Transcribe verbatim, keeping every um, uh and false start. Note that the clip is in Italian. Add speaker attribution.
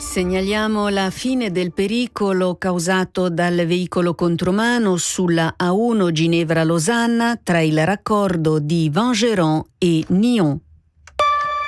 Speaker 1: Segnaliamo la fine del pericolo causato dal veicolo contromano sulla A uno Ginevra-Losanna tra il raccordo di Vangeron e Nyon.